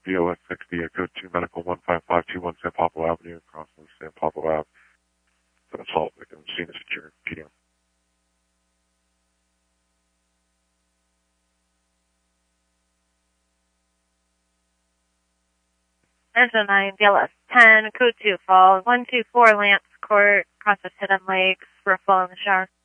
BOS 60, code 2 medical 15521 San Pablo Avenue, Crossland, San Pablo Ave. For assault victim, scene is secure, PDM. Engine 9, DLS 10, code 2 fall, 124 Lance Court, Crosswest Hidden Lakes, referral in the shower.